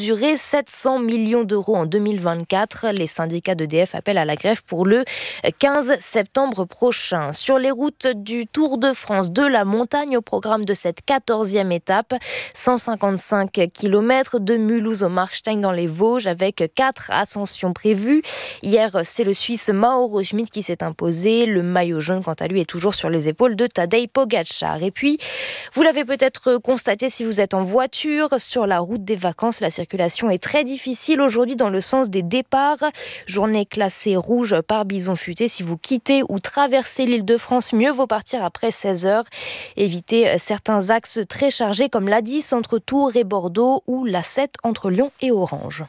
durer 700 millions d'euros en 2024. Les syndicats d'EDF appellent à la grève pour le 15 septembre prochain. Sur les routes du Tour de France, de la montagne au programme de cette 14e étape. 155 km de Mulhouse au Markstein dans les Vosges avec 4 ascensions prévues. Hier, c'est le Suisse Mauro Schmid qui s'est imposé. Le maillot jaune, quant à lui, est toujours sur les épaules de Tadej Pogačar. Et puis, vous l'avez peut-être constaté si vous êtes en voiture, sur la route des vacances, la circulation est très difficile aujourd'hui dans le sens des départs. Journée classée rouge par bison futé. Si vous quittez ou traversez l'Île-de-France, mieux vaut partir après 16h. Évitez certains axes très chargés comme l'A10 entre Tours et Bordeaux ou l'A7 entre Lyon et Orange.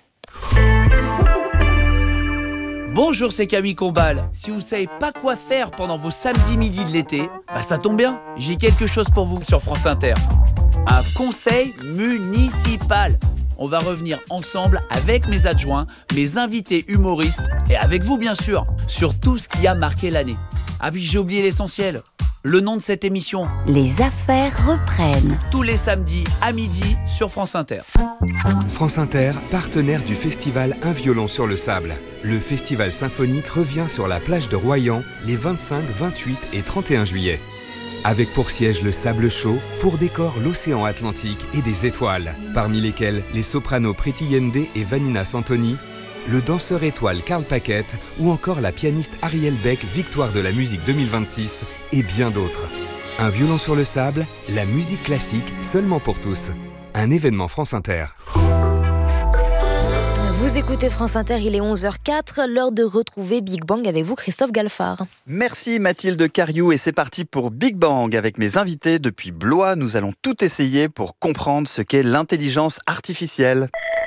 Bonjour, c'est Camille Combal. Si vous savez pas quoi faire pendant vos samedis midi de l'été, ça tombe bien, j'ai quelque chose pour vous sur France Inter. Un conseil municipal. On va revenir ensemble avec mes adjoints, mes invités humoristes et avec vous bien sûr, sur tout ce qui a marqué l'année. Ah oui, j'ai oublié l'essentiel. Le nom de cette émission. Les affaires reprennent. Tous les samedis à midi sur France Inter. France Inter, partenaire du festival Un violon sur le sable. Le festival symphonique revient sur la plage de Royan les 25, 28 et 31 juillet. Avec pour siège le sable chaud, pour décor l'océan Atlantique et des étoiles, parmi lesquelles les sopranos Priti Yende et Vanina Santoni, le danseur étoile Karl Paquette ou encore la pianiste Ariel Beck, victoire de la musique 2026 et bien d'autres. Un violon sur le sable, la musique classique seulement pour tous. Un événement France Inter. Vous écoutez France Inter, il est 11h04, l'heure de retrouver Big Bang avec vous, Christophe Galfard. Merci Mathilde Cariou et c'est parti pour Big Bang. Avec mes invités depuis Blois, nous allons tout essayer pour comprendre ce qu'est l'intelligence artificielle.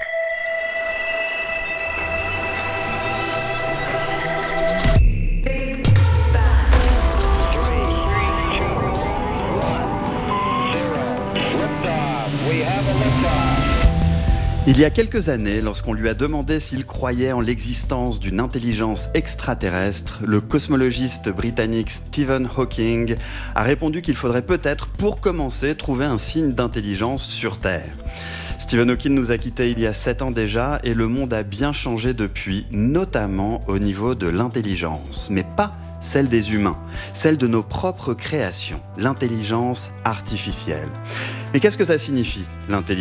Il y a quelques années, lorsqu'on lui a demandé s'il croyait en l'existence d'une intelligence extraterrestre, le cosmologiste britannique Stephen Hawking a répondu qu'il faudrait peut-être, pour commencer, trouver un signe d'intelligence sur Terre. Stephen Hawking nous a quittés il y a 7 ans déjà et le monde a bien changé depuis, notamment au niveau de l'intelligence, mais pas celle des humains, celle de nos propres créations, l'intelligence artificielle. Mais qu'est-ce que ça signifie, l'intelligence ?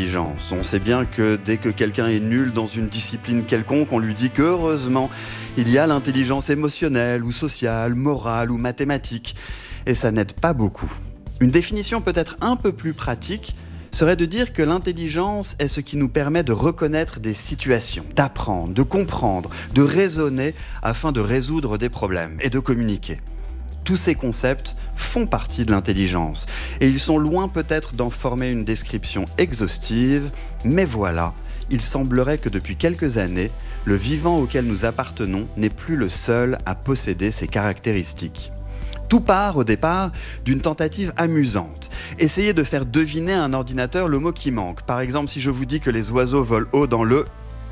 On sait bien que dès que quelqu'un est nul dans une discipline quelconque, on lui dit qu'heureusement, il y a l'intelligence émotionnelle ou sociale, morale ou mathématique. Et ça n'aide pas beaucoup. Une définition peut-être un peu plus pratique serait de dire que l'intelligence est ce qui nous permet de reconnaître des situations, d'apprendre, de comprendre, de raisonner afin de résoudre des problèmes et de communiquer. Tous ces concepts font partie de l'intelligence et ils sont loin peut-être d'en former une description exhaustive, mais voilà, il semblerait que depuis quelques années, le vivant auquel nous appartenons n'est plus le seul à posséder ces caractéristiques. Tout part au départ d'une tentative amusante. Essayez de faire deviner à un ordinateur le mot qui manque. Par exemple, si je vous dis que les oiseaux volent haut dans le...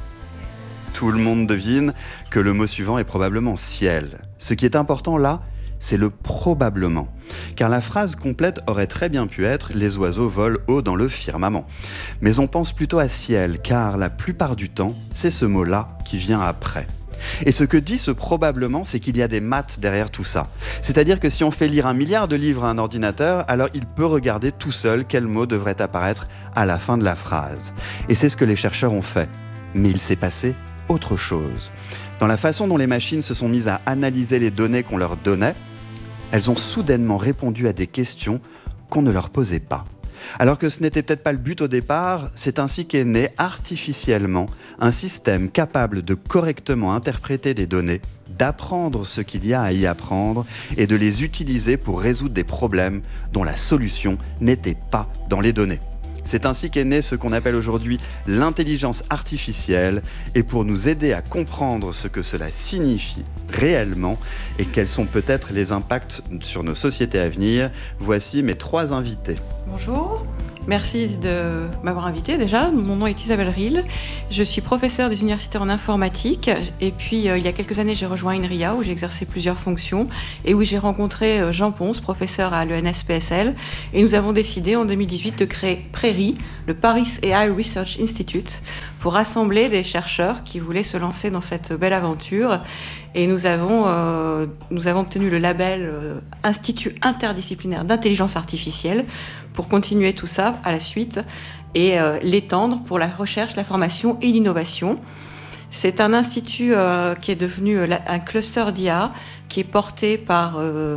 Tout le monde devine que le mot suivant est probablement ciel. Ce qui est important là, c'est le probablement. Car la phrase complète aurait très bien pu être « les oiseaux volent haut dans le firmament ». Mais on pense plutôt à ciel, car la plupart du temps, c'est ce mot-là qui vient après. Et ce que dit ce probablement, c'est qu'il y a des maths derrière tout ça. C'est-à-dire que si on fait lire 1 milliard de livres à un ordinateur, alors il peut regarder tout seul quel mot devrait apparaître à la fin de la phrase. Et c'est ce que les chercheurs ont fait. Mais il s'est passé autre chose. Dans la façon dont les machines se sont mises à analyser les données qu'on leur donnait, elles ont soudainement répondu à des questions qu'on ne leur posait pas. Alors que ce n'était peut-être pas le but au départ, c'est ainsi qu'est né artificiellement un système capable de correctement interpréter des données, d'apprendre ce qu'il y a à y apprendre et de les utiliser pour résoudre des problèmes dont la solution n'était pas dans les données. C'est ainsi qu'est né ce qu'on appelle aujourd'hui l'intelligence artificielle et pour nous aider à comprendre ce que cela signifie réellement et quels sont peut-être les impacts sur nos sociétés à venir, voici mes 3 invités. Bonjour, merci de m'avoir invité déjà. Mon nom est Isabelle Ril, je suis professeure des universités en informatique et puis il y a quelques années j'ai rejoint INRIA où j'ai exercé plusieurs fonctions et où j'ai rencontré Jean Ponce, professeur à l'ENSPSL et nous avons décidé en 2018 de créer Prairie, le Paris AI Research Institute, pour rassembler des chercheurs qui voulaient se lancer dans cette belle aventure. Et nous avons obtenu le label Institut interdisciplinaire d'intelligence artificielle pour continuer tout ça à la suite et l'étendre pour la recherche, la formation et l'innovation. C'est un institut qui est devenu un cluster d'IA qui est porté par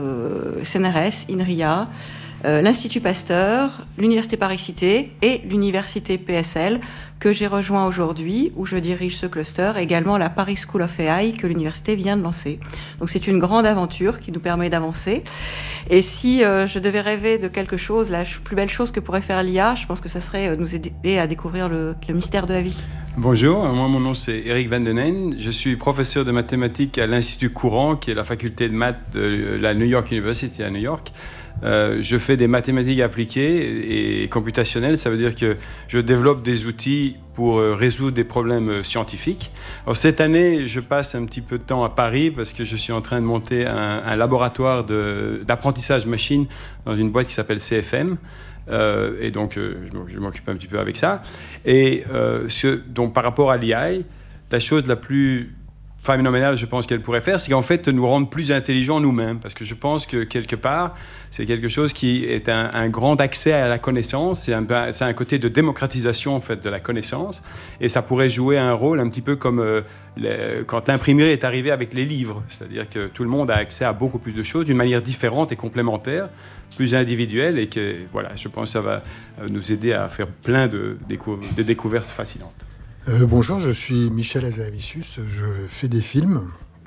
CNRS, INRIA, l'Institut Pasteur, l'Université Paris-Cité et l'Université PSL que j'ai rejoint aujourd'hui, où je dirige ce cluster, et également la Paris School of AI que l'université vient de lancer. Donc c'est une grande aventure qui nous permet d'avancer. Et si je devais rêver de quelque chose, la plus belle chose que pourrait faire l'IA, je pense que ça serait nous aider à découvrir le mystère de la vie. Bonjour, moi mon nom c'est Eric Van Den Heijn. Je suis professeur de mathématiques à l'Institut Courant, qui est la faculté de maths de la New York University à New York. Je fais des mathématiques appliquées et computationnelles, ça veut dire que je développe des outils pour résoudre des problèmes scientifiques. Alors, cette année, je passe un petit peu de temps à Paris parce que je suis en train de monter un laboratoire d'apprentissage machine dans une boîte qui s'appelle CFM. Et donc, je m'occupe un petit peu avec ça. Et donc, par rapport à l'IA, la chose la plus phénoménale, je pense qu'elle pourrait faire, c'est qu'en fait, nous rendre plus intelligents nous-mêmes. Parce que je pense que, quelque part, c'est quelque chose qui est un grand accès à la connaissance. C'est un côté de démocratisation, en fait, de la connaissance. Et ça pourrait jouer un rôle un petit peu comme quand l'imprimerie est arrivée avec les livres. C'est-à-dire que tout le monde a accès à beaucoup plus de choses d'une manière différente et complémentaire, plus individuelle, et que, voilà, je pense que ça va nous aider à faire plein de découvertes fascinantes. Bonjour, je suis Michel Hazanavicius, je fais des films.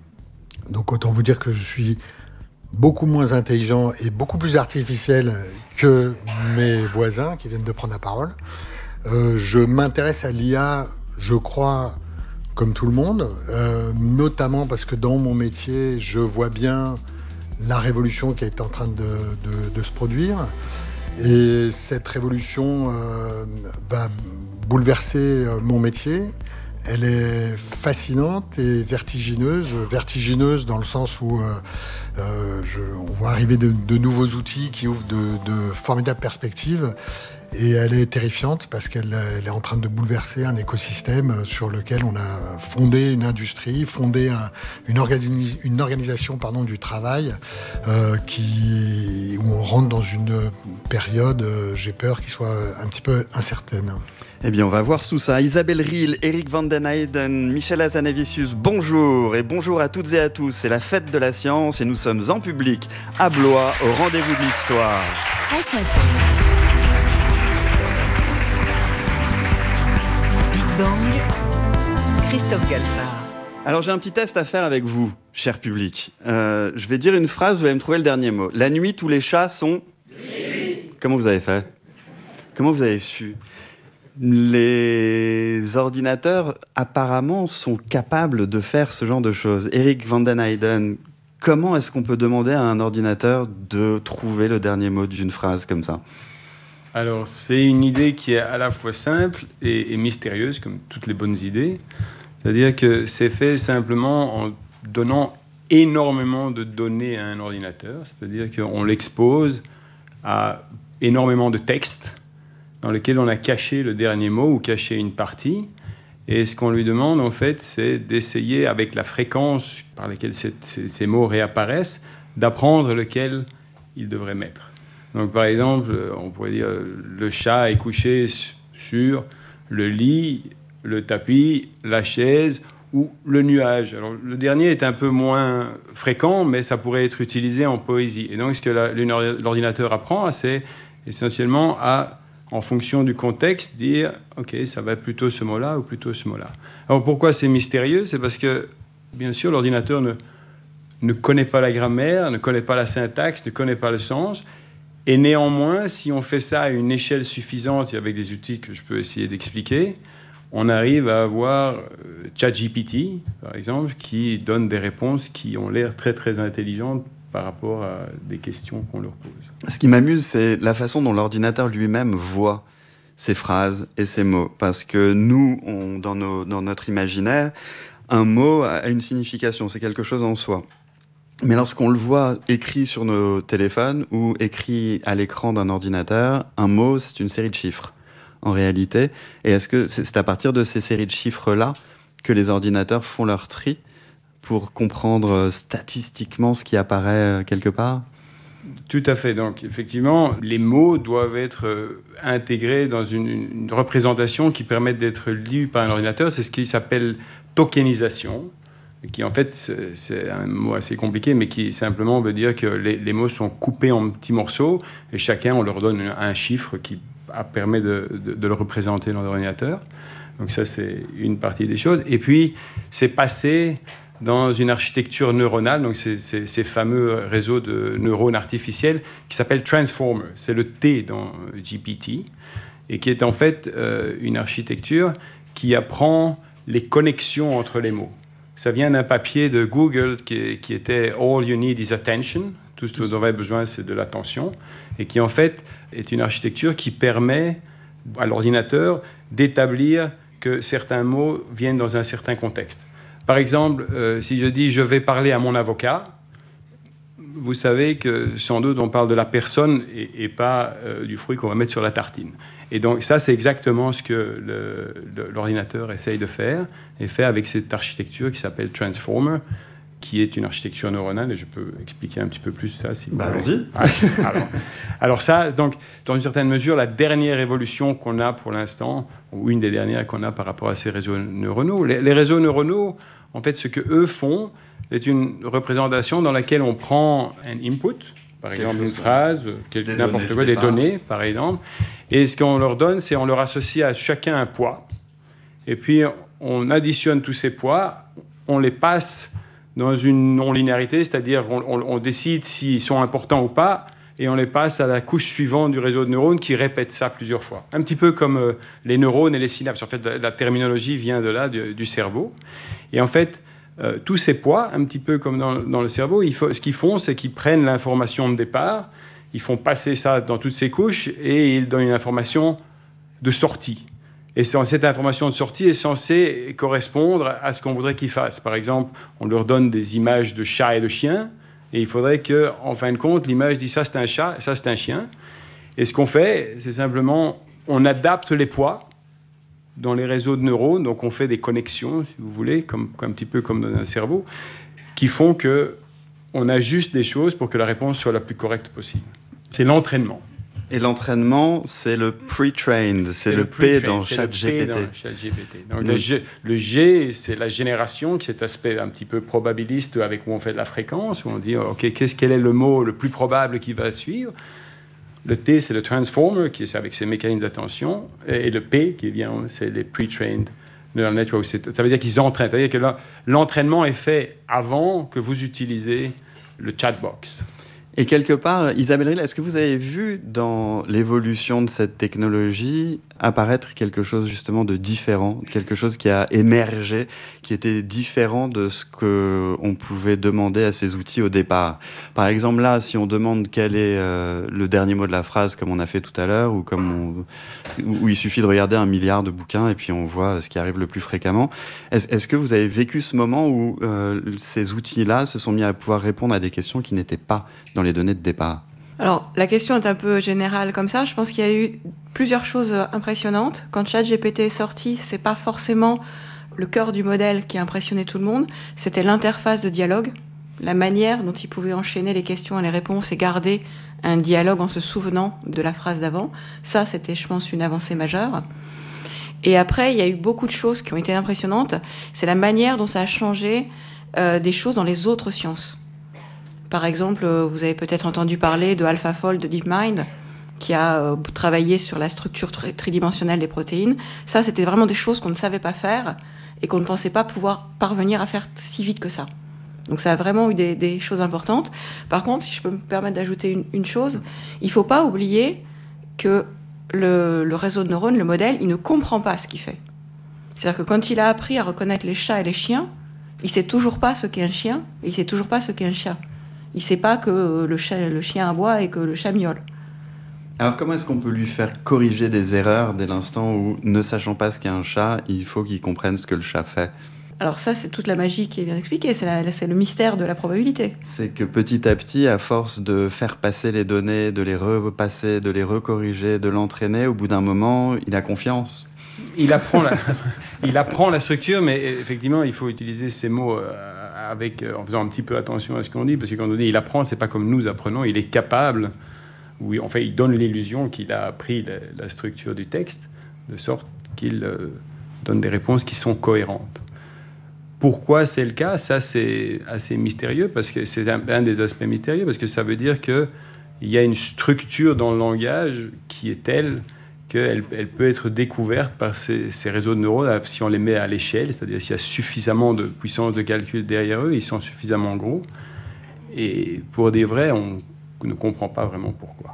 Donc autant vous dire que je suis beaucoup moins intelligent et beaucoup plus artificiel que mes voisins qui viennent de prendre la parole. Je m'intéresse à l'IA, je crois, comme tout le monde, notamment parce que dans mon métier, je vois bien la révolution qui est en train de se produire. Et cette révolution va bouleverser mon métier. Elle est fascinante et vertigineuse dans le sens où on voit arriver de nouveaux outils qui ouvrent de formidables perspectives. Et elle est terrifiante parce qu'elle est en train de bouleverser un écosystème sur lequel on a fondé une industrie, fondé une organisation du travail où on rentre dans une période, j'ai peur, qui soit un petit peu incertaine. Eh bien, on va voir tout ça. Isabelle Riehl, Eric Van Den Heijn, Michel Hazanavicius, bonjour et bonjour à toutes et à tous. C'est la fête de la science et nous sommes en public à Blois, au rendez-vous de l'histoire. France Inter. Big Bang, Christophe Galfard. Alors j'ai un petit test à faire avec vous, cher public. Je vais dire une phrase, vous allez me trouver le dernier mot. La nuit, tous les chats sont... Gris. Comment vous avez fait ? Comment vous avez su ? Les ordinateurs, apparemment, sont capables de faire ce genre de choses. Eric Van Den Heijn, comment est-ce qu'on peut demander à un ordinateur de trouver le dernier mot d'une phrase comme ça ? Alors, c'est une idée qui est à la fois simple et mystérieuse, comme toutes les bonnes idées. C'est-à-dire que c'est fait simplement en donnant énormément de données à un ordinateur. C'est-à-dire qu'on l'expose à énormément de textes dans lequel on a caché le dernier mot ou caché une partie. Et ce qu'on lui demande, en fait, c'est d'essayer, avec la fréquence par laquelle ces mots réapparaissent, d'apprendre lequel il devrait mettre. Donc, par exemple, on pourrait dire le chat est couché sur le lit, le tapis, la chaise ou le nuage. Alors, le dernier est un peu moins fréquent, mais ça pourrait être utilisé en poésie. Et donc, ce que l'ordinateur apprend, c'est essentiellement en fonction du contexte, dire « Ok, ça va plutôt ce mot-là ou plutôt ce mot-là ». Alors, pourquoi c'est mystérieux ? C'est parce que, bien sûr, l'ordinateur ne connaît pas la grammaire, ne connaît pas la syntaxe, ne connaît pas le sens. Et néanmoins, si on fait ça à une échelle suffisante, et avec des outils que je peux essayer d'expliquer, on arrive à avoir ChatGPT, par exemple, qui donne des réponses qui ont l'air très, très intelligentes par rapport à des questions qu'on leur pose. Ce qui m'amuse, c'est la façon dont l'ordinateur lui-même voit ces phrases et ces mots. Parce que nous, dans notre imaginaire, un mot a une signification, c'est quelque chose en soi. Mais lorsqu'on le voit écrit sur nos téléphones ou écrit à l'écran d'un ordinateur, un mot, c'est une série de chiffres. en réalité. Et est-ce que c'est à partir de ces séries de chiffres-là que les ordinateurs font leur tri pour comprendre statistiquement ce qui apparaît quelque part ? Tout à fait. Donc, effectivement, les mots doivent être intégrés dans une représentation qui permette d'être lue par un ordinateur. C'est ce qui s'appelle tokenisation, qui en fait, c'est un mot assez compliqué, mais qui simplement veut dire que les mots sont coupés en petits morceaux et chacun, on leur donne un chiffre qui permet de le représenter dans l'ordinateur. Donc ça, c'est une partie des choses. Et puis, c'est passé dans une architecture neuronale, donc ces fameux réseaux de neurones artificiels qui s'appellent Transformer. C'est le T dans GPT, et qui est en fait une architecture qui apprend les connexions entre les mots. Ça vient d'un papier de Google qui était « All you need is attention ». Tout ce que vous avez besoin, c'est de l'attention. Et qui, en fait, est une architecture qui permet à l'ordinateur d'établir que certains mots viennent dans un certain contexte. Par exemple, si je dis « je vais parler à mon avocat », vous savez que sans doute on parle de la personne et pas du fruit qu'on va mettre sur la tartine. Et donc ça, c'est exactement ce que l'ordinateur essaye de faire, et fait avec cette architecture qui s'appelle Transformer, qui est une architecture neuronale, et je peux expliquer un petit peu plus ça si vous voulez. Allons-y. Alors ça, donc, dans une certaine mesure, la dernière évolution qu'on a pour l'instant, ou une des dernières qu'on a par rapport à ces réseaux neuronaux, les réseaux neuronaux, en fait, ce qu'eux font, c'est une représentation dans laquelle on prend un input, par exemple une phrase, n'importe quoi, des données, par exemple, et ce qu'on leur donne, c'est on leur associe à chacun un poids, et puis on additionne tous ces poids, on les passe dans une non-linéarité, c'est-à-dire on décide s'ils sont importants ou pas, et on les passe à la couche suivante du réseau de neurones qui répète ça plusieurs fois. Un petit peu comme les neurones et les synapses. En fait, la terminologie vient de là, du cerveau. Et en fait, tous ces poids, un petit peu comme dans le cerveau, ce qu'ils font, c'est qu'ils prennent l'information de départ, ils font passer ça dans toutes ces couches, et ils donnent une information de sortie. Et cette information de sortie est censée correspondre à ce qu'on voudrait qu'ils fassent. Par exemple, on leur donne des images de chats et de chiens, et il faudrait qu'en fin de compte, l'image dit ça c'est un chat, ça c'est un chien. Et ce qu'on fait, c'est simplement, on adapte les poids dans les réseaux de neurones, donc on fait des connexions, si vous voulez, un petit peu comme dans un cerveau, qui font qu'on ajuste des choses pour que la réponse soit la plus correcte possible. C'est l'entraînement. Et l'entraînement, c'est le pre-trained, c'est le P dans ChatGPT. Donc le G, c'est la génération, cet aspect un petit peu probabiliste avec où on fait de la fréquence, où on dit ok, quel est le mot le plus probable qui va suivre. Le T, c'est le transformer, qui est avec ses mécanismes d'attention, et le P, qui vient, c'est les pre-trained neural networks. Ça veut dire qu'ils entraînent. C'est-à-dire que l'entraînement est fait avant que vous utilisez le chatbox. Et quelque part, Isabelle Rille, est-ce que vous avez vu dans l'évolution de cette technologie apparaître quelque chose justement de différent, quelque chose qui a émergé, qui était différent de ce qu'on pouvait demander à ces outils au départ? Par exemple, là, si on demande quel est le dernier mot de la phrase, comme on a fait tout à l'heure, où il suffit de regarder 1 milliard de bouquins et puis on voit ce qui arrive le plus fréquemment, est-ce que vous avez vécu ce moment où ces outils-là se sont mis à pouvoir répondre à des questions qui n'étaient pas dans les données de départ? Alors, la question est un peu générale comme ça. Je pense qu'il y a eu plusieurs choses impressionnantes. Quand ChatGPT est sorti, c'est pas forcément le cœur du modèle qui a impressionné tout le monde. C'était l'interface de dialogue, la manière dont il pouvait enchaîner les questions et les réponses et garder un dialogue en se souvenant de la phrase d'avant. Ça, c'était, je pense, une avancée majeure. Et après, il y a eu beaucoup de choses qui ont été impressionnantes. C'est la manière dont ça a changé des choses dans les autres sciences. Par exemple, vous avez peut-être entendu parler de AlphaFold de DeepMind, qui a travaillé sur la structure tridimensionnelle des protéines. Ça, c'était vraiment des choses qu'on ne savait pas faire et qu'on ne pensait pas pouvoir parvenir à faire si vite que ça. Donc ça a vraiment eu des choses importantes. Par contre, si je peux me permettre d'ajouter une chose, il ne faut pas oublier que le réseau de neurones, le modèle, il ne comprend pas ce qu'il fait. C'est-à-dire que quand il a appris à reconnaître les chats et les chiens, il ne sait toujours pas ce qu'est un chien et il ne sait toujours pas ce qu'est un chat. Il ne sait pas que le chien aboie et que le chat miaule. Alors comment est-ce qu'on peut lui faire corriger des erreurs dès l'instant où, ne sachant pas ce qu'est un chat, il faut qu'il comprenne ce que le chat fait? Alors ça, c'est toute la magie qui est bien expliquée, c'est le mystère de la probabilité. C'est que petit à petit, à force de faire passer les données, de les repasser, de les recorriger, de l'entraîner, au bout d'un moment, il a confiance. Il apprend la structure, mais effectivement, il faut utiliser ces mots en faisant un petit peu attention à ce qu'on dit, parce que quand on dit il apprend, c'est pas comme nous apprenons, il est capable, il donne l'illusion qu'il a appris la structure du texte, de sorte qu'il donne des réponses qui sont cohérentes. Pourquoi c'est le cas ? Ça, c'est assez mystérieux, parce que c'est un des aspects mystérieux, parce que ça veut dire qu'il y a une structure dans le langage qui est telle qu'elle peut être découverte par ces réseaux de neurones si on les met à l'échelle, c'est-à-dire s'il y a suffisamment de puissance de calcul derrière eux, ils sont suffisamment gros. Et pour des vrais, on ne comprend pas vraiment pourquoi.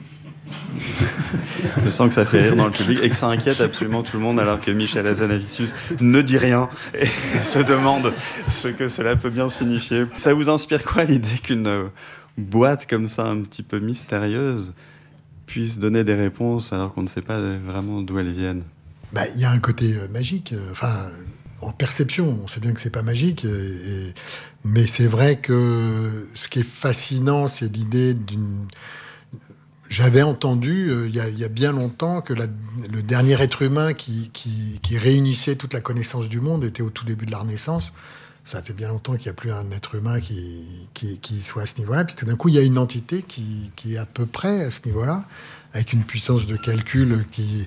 Je sens que ça fait rire dans le public et que ça inquiète absolument tout le monde, alors que Michel Hazanavicius ne dit rien et se demande ce que cela peut bien signifier. Ça vous inspire quoi, l'idée qu'une boîte comme ça, un petit peu mystérieuse, puisse donner des réponses alors qu'on ne sait pas vraiment d'où elles viennent ? Il y a un côté magique, en perception, on sait bien que c'est pas magique, mais c'est vrai que ce qui est fascinant, c'est l'idée d'une... J'avais entendu, il y a bien longtemps, que le dernier être humain qui réunissait toute la connaissance du monde était au tout début de la Renaissance. Ça fait bien longtemps qu'il n'y a plus un être humain qui soit à ce niveau-là. Puis tout d'un coup, il y a une entité qui est à peu près à ce niveau-là, avec une puissance de calcul qui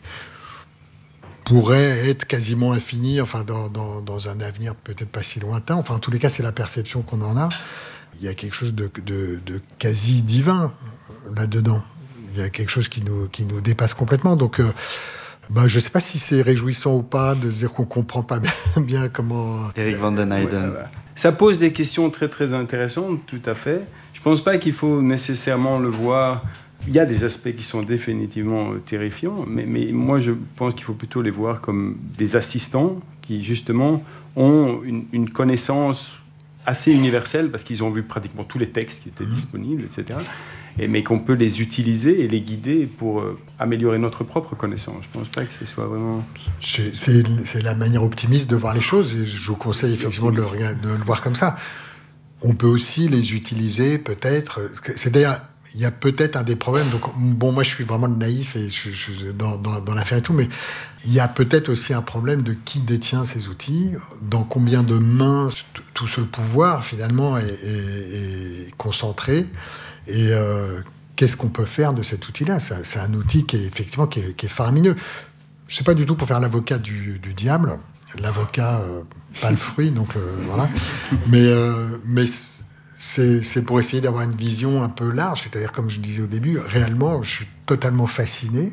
pourrait être quasiment infinie, dans un avenir peut-être pas si lointain. En tous les cas, c'est la perception qu'on en a. Il y a quelque chose de quasi divin là-dedans. Il y a quelque chose qui nous dépasse complètement. Donc, je ne sais pas si c'est réjouissant ou pas de dire qu'on ne comprend pas bien comment... Eric van den Eyden. Ça pose des questions très, très intéressantes, tout à fait. Je ne pense pas qu'il faut nécessairement le voir... Il y a des aspects qui sont définitivement terrifiants, mais moi, je pense qu'il faut plutôt les voir comme des assistants qui, justement, ont une connaissance assez universelle, parce qu'ils ont vu pratiquement tous les textes qui étaient disponibles, etc., mais qu'on peut les utiliser et les guider pour améliorer notre propre connaissance. Je ne pense pas que ce soit vraiment... C'est la manière optimiste de voir les choses, et je vous conseille effectivement de le voir comme ça. On peut aussi les utiliser, peut-être... C'est d'ailleurs... Il y a peut-être un des problèmes, moi je suis vraiment naïf et je suis dans l'affaire et tout, mais il y a peut-être aussi un problème de qui détient ces outils, dans combien de mains tout ce pouvoir finalement est concentré, et qu'est-ce qu'on peut faire de cet outil-là. C'est un outil qui est faramineux. Je ne sais pas du tout pour faire l'avocat du diable, l'avocat, pas le fruit, donc voilà, mais c'est pour essayer d'avoir une vision un peu large, c'est-à-dire, comme je disais au début, réellement, je suis totalement fasciné,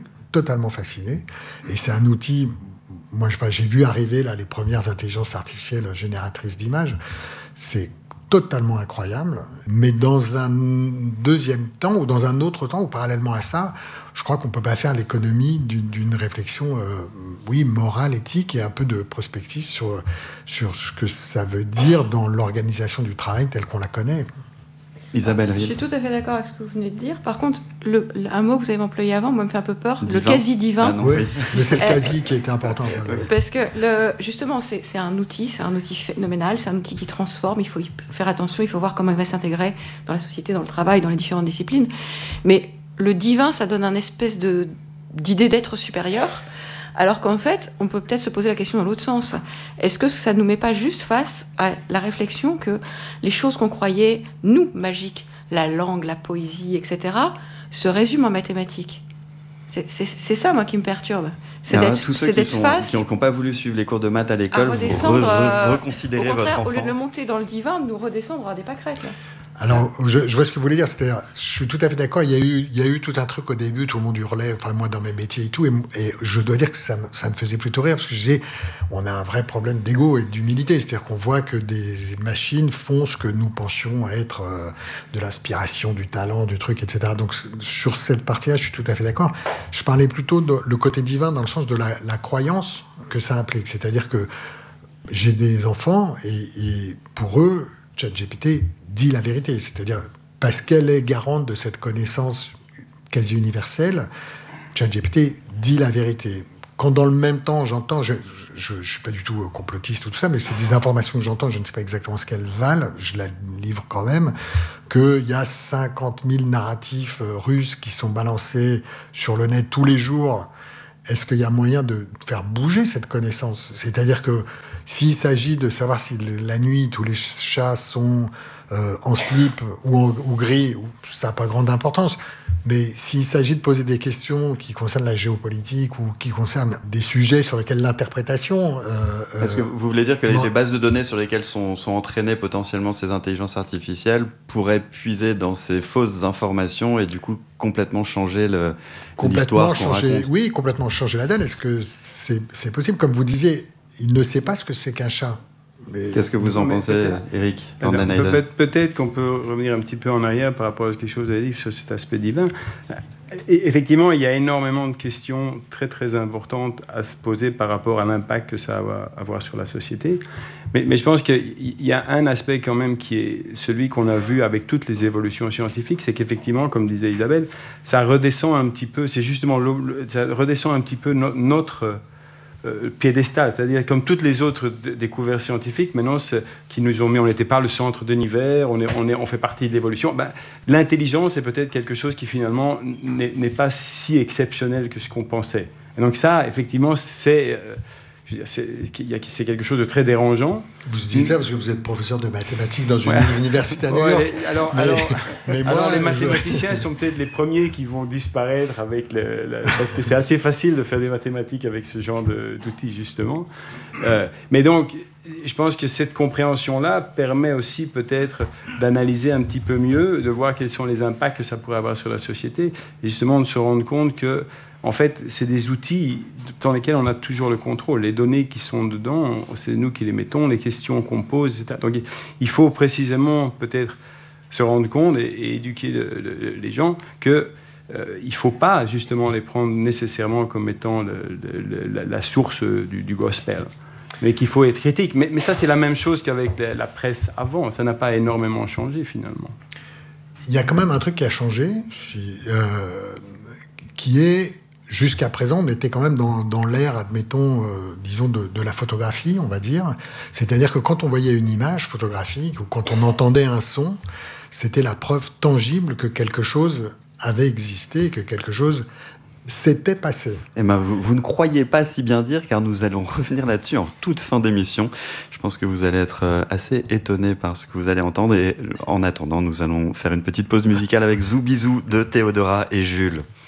et c'est un outil, moi j'ai vu arriver là, les premières intelligences artificielles génératrices d'images, c'est totalement incroyable, mais dans un deuxième temps, ou dans un autre temps, ou parallèlement à ça, je crois qu'on ne peut pas faire l'économie d'une réflexion morale, éthique, et un peu de prospective sur ce que ça veut dire dans l'organisation du travail telle qu'on la connaît. Isabelle Ril. Je suis tout à fait d'accord avec ce que vous venez de dire. Par contre, un mot que vous avez employé avant, moi, me fait un peu peur, divin. Le quasi-divin. Oui, mais c'est le quasi qui était important. Parce que, justement, c'est un outil phénoménal, c'est un outil qui transforme, il faut y faire attention, il faut voir comment il va s'intégrer dans la société, dans le travail, dans les différentes disciplines. Mais le divin, ça donne un espèce d'idée d'être supérieur, alors qu'en fait, on peut peut-être se poser la question dans l'autre sens. Est-ce que ça ne nous met pas juste face à la réflexion que les choses qu'on croyait, nous, magiques, la langue, la poésie, etc., se résument en mathématiques ? C'est ça, moi, qui me perturbe. C'est d'être face... qui n'ont pas voulu suivre les cours de maths à l'école, vous reconsidérez votre enfance. Au lieu de le monter dans le divin, de nous redescendre à des pâquerettes, là. Alors, je vois ce que vous voulez dire. C'est-à-dire, je suis tout à fait d'accord. Il y a eu tout un truc au début, tout le monde hurlait, moi dans mes métiers et tout, et je dois dire que ça me faisait plutôt rire, parce que je disais, on a un vrai problème d'ego et d'humilité. C'est-à-dire qu'on voit que des machines font ce que nous pensions être de l'inspiration, du talent, du truc, etc. Donc, sur cette partie-là, je suis tout à fait d'accord. Je parlais plutôt de le côté divin dans le sens de la croyance que ça implique. C'est-à-dire que j'ai des enfants, et pour eux, ChatGPT dit la vérité, c'est-à-dire parce qu'elle est garante de cette connaissance quasi universelle, ChatGPT dit la vérité. quand dans le même temps, j'entends, je suis pas du tout complotiste ou tout ça, mais c'est des informations que j'entends, je ne sais pas exactement ce qu'elles valent, je la livre quand même, qu'il y a 50 000 narratifs russes qui sont balancés sur le net tous les jours. Est-ce qu'il y a moyen de faire bouger cette connaissance ? C'est-à-dire que s'il s'agit de savoir si la nuit, tous les chats sont en slip ou gris, ça n'a pas grande importance. Mais s'il s'agit de poser des questions qui concernent la géopolitique ou qui concernent des sujets sur lesquels l'interprétation... Est-ce que vous voulez dire que les bases de données sur lesquelles sont entraînées potentiellement ces intelligences artificielles pourraient puiser dans ces fausses informations et du coup complètement changer l'histoire qu'on raconte ? Oui, complètement changer la donne. Est-ce que c'est possible ? Comme vous disiez, il ne sait pas ce que c'est qu'un chat. Mais... Qu'est-ce que vous en pensez, Eric Van den Eijden ? Peut-être qu'on peut revenir un petit peu en arrière par rapport à quelque chose que vous avez dit sur cet aspect divin. Et effectivement, il y a énormément de questions très très importantes à se poser par rapport à l'impact que ça va avoir sur la société. Mais je pense qu'il y a un aspect quand même qui est celui qu'on a vu avec toutes les évolutions scientifiques, c'est qu'effectivement, comme disait Isabelle, ça redescend un petit peu, c'est justement, ça redescend un petit peu notre... piédestal, c'est-à-dire comme toutes les autres découvertes scientifiques, maintenant qui nous ont mis, on n'était pas le centre de l'univers, on fait partie de l'évolution. L'intelligence est peut-être quelque chose qui finalement n'est pas si exceptionnel que ce qu'on pensait. Et donc ça, effectivement, c'est quelque chose de très dérangeant. Vous dites ça parce que vous êtes professeur de mathématiques dans une université à New York. Alors, les mathématiciens sont peut-être les premiers qui vont disparaître parce que c'est assez facile de faire des mathématiques avec ce genre d'outils, justement. Mais donc, je pense que cette compréhension-là permet aussi peut-être d'analyser un petit peu mieux, de voir quels sont les impacts que ça pourrait avoir sur la société, et justement de se rendre compte que en fait, c'est des outils dans lesquels on a toujours le contrôle. Les données qui sont dedans, c'est nous qui les mettons, les questions qu'on pose, etc. Donc, il faut précisément peut-être se rendre compte et éduquer les gens qu'il ne faut pas justement les prendre nécessairement comme étant la source du gospel, mais qu'il faut être critique. Mais ça, c'est la même chose qu'avec la presse avant. Ça n'a pas énormément changé, finalement. Il y a quand même un truc qui a changé, qui est... Jusqu'à présent, on était quand même dans l'ère, admettons, disons, de la photographie, on va dire. C'est-à-dire que quand on voyait une image photographique ou quand on entendait un son, c'était la preuve tangible que quelque chose avait existé, que quelque chose s'était passé. Eh ben, vous ne croyez pas si bien dire, car nous allons revenir là-dessus en toute fin d'émission. Je pense que vous allez être assez étonnés par ce que vous allez entendre. Et en attendant, nous allons faire une petite pause musicale avec Zoubizou de Théodora et Jules.